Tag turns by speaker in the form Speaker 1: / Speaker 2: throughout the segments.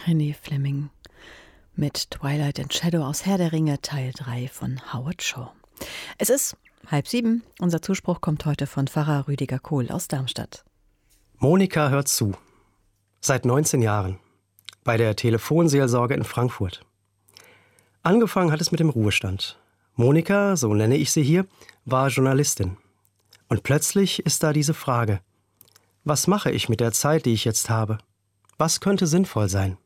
Speaker 1: René Fleming mit Twilight and Shadow aus Herr der Ringe, Teil 3 von Howard Shaw. Es ist 6:30. Unser Zuspruch kommt heute von Pfarrer Rüdiger Kohl aus Darmstadt.
Speaker 2: Monika hört zu. Seit 19 Jahren. Bei der Telefonseelsorge in Frankfurt. Angefangen hat es mit dem Ruhestand. Monika, so nenne ich sie hier, war Journalistin. Und plötzlich ist da diese Frage: Was mache ich mit der Zeit, die ich jetzt habe? Was könnte sinnvoll sein?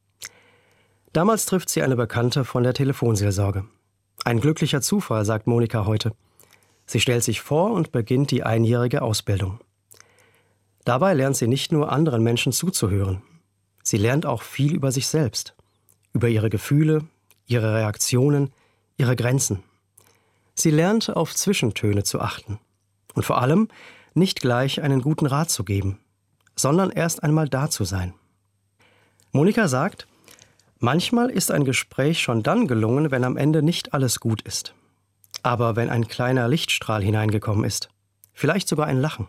Speaker 2: Damals trifft sie eine Bekannte von der Telefonseelsorge. Ein glücklicher Zufall, sagt Monika heute. Sie stellt sich vor und beginnt die einjährige Ausbildung. Dabei lernt sie nicht nur anderen Menschen zuzuhören. Sie lernt auch viel über sich selbst. Über ihre Gefühle, ihre Reaktionen, ihre Grenzen. Sie lernt, auf Zwischentöne zu achten. Und vor allem nicht gleich einen guten Rat zu geben, sondern erst einmal da zu sein. Monika sagt, manchmal ist ein Gespräch schon dann gelungen, wenn am Ende nicht alles gut ist. Aber wenn ein kleiner Lichtstrahl hineingekommen ist, vielleicht sogar ein Lachen.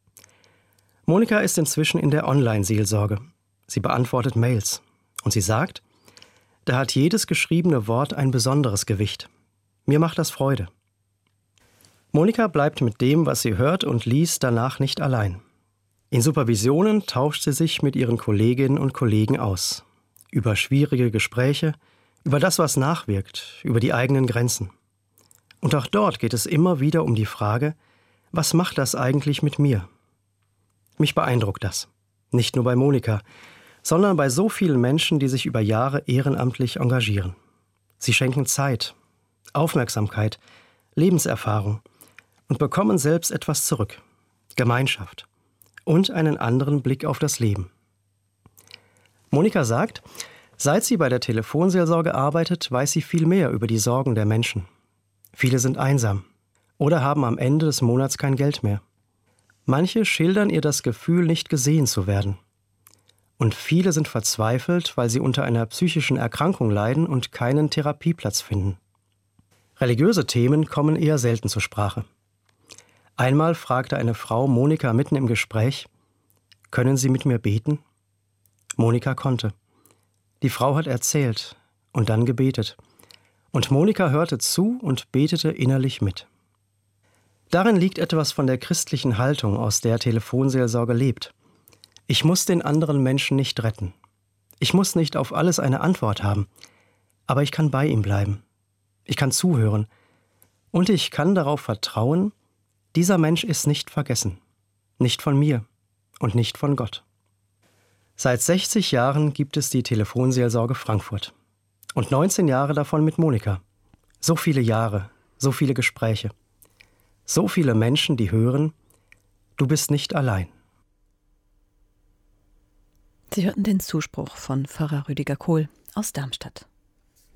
Speaker 2: Monika ist inzwischen in der Online-Seelsorge. Sie beantwortet Mails. Und sie sagt, da hat jedes geschriebene Wort ein besonderes Gewicht. Mir macht das Freude. Monika bleibt mit dem, was sie hört und liest, danach nicht allein. In Supervisionen tauscht sie sich mit ihren Kolleginnen und Kollegen aus. Über schwierige Gespräche, über das, was nachwirkt, über die eigenen Grenzen. Und auch dort geht es immer wieder um die Frage, was macht das eigentlich mit mir? Mich beeindruckt das. Nicht nur bei Monika, sondern bei so vielen Menschen, die sich über Jahre ehrenamtlich engagieren. Sie schenken Zeit, Aufmerksamkeit, Lebenserfahrung und bekommen selbst etwas zurück. Gemeinschaft und einen anderen Blick auf das Leben. Monika sagt, seit sie bei der Telefonseelsorge arbeitet, weiß sie viel mehr über die Sorgen der Menschen. Viele sind einsam oder haben am Ende des Monats kein Geld mehr. Manche schildern ihr das Gefühl, nicht gesehen zu werden. Und viele sind verzweifelt, weil sie unter einer psychischen Erkrankung leiden und keinen Therapieplatz finden. Religiöse Themen kommen eher selten zur Sprache. Einmal fragte eine Frau Monika mitten im Gespräch, »Können Sie mit mir beten?« Monika konnte. Die Frau hat erzählt und dann gebetet. Und Monika hörte zu und betete innerlich mit. Darin liegt etwas von der christlichen Haltung, aus der Telefonseelsorge lebt. Ich muss den anderen Menschen nicht retten. Ich muss nicht auf alles eine Antwort haben. Aber ich kann bei ihm bleiben. Ich kann zuhören. Und ich kann darauf vertrauen, dieser Mensch ist nicht vergessen. Nicht von mir und nicht von Gott. Seit 60 Jahren gibt es die Telefonseelsorge Frankfurt. Und 19 Jahre davon mit Monika. So viele Jahre, so viele Gespräche. So viele Menschen, die hören, du bist nicht allein.
Speaker 1: Sie hörten den Zuspruch von Pfarrer Rüdiger Kohl aus Darmstadt.